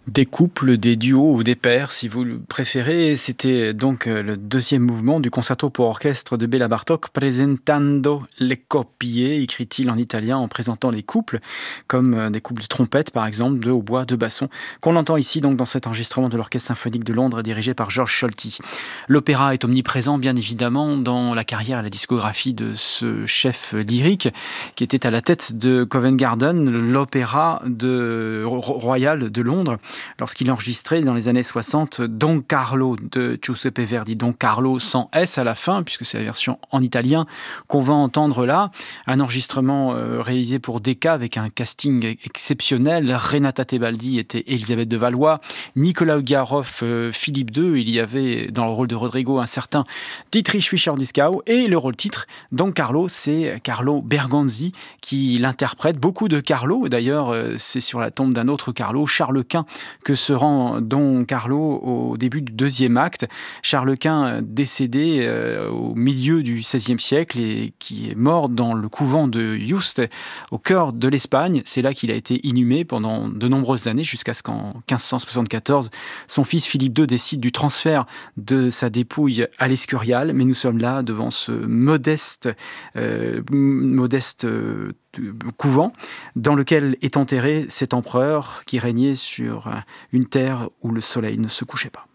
Des couples, des duos ou des pairs, si vous le préférez. C'était donc le deuxième mouvement du concerto pour orchestre de Béla Bartók, Presentando le coppie, écrit-il en italien en présentant les couples, comme des couples de trompettes par exemple, de hautbois, de basson, qu'on entend ici donc dans cet enregistrement de l'Orchestre symphonique de Londres dirigé par George Solti. L'opéra est omniprésent bien évidemment dans la carrière et la discographie de ce chef lyrique qui était à la tête de Covent Garden, l'opéra royal de Londres, lorsqu'il enregistrait dans les années 60 Don Carlo de Giuseppe Verdi. Don Carlo sans S à la fin, puisque c'est la version en italien qu'on va entendre là. Un enregistrement réalisé pour Decca avec un casting exceptionnel. Renata Tebaldi était Elisabeth de Valois, Nicolas Ugaroff, Philippe II. Il y avait dans le rôle de Rodrigo un certain Dietrich Fischer-Dieskau, et le rôle titre, Don Carlo, c'est Carlo Bergonzi qui l'interprète. Beaucoup de Carlo, d'ailleurs c'est sur la tombe d'un autre Carlo, Charles Quint, que se rend Don Carlo au début du deuxième acte. Charles Quint, décédé au milieu du XVIe siècle et qui est mort dans le couvent de Yuste, au cœur de l'Espagne. C'est là qu'il a été inhumé pendant de nombreuses années, jusqu'à ce qu'en 1574, son fils Philippe II décide du transfert de sa dépouille à l'Escurial. Mais nous sommes là devant ce modeste couvent dans lequel est enterré cet empereur qui régnait sur une terre où le soleil ne se couchait pas.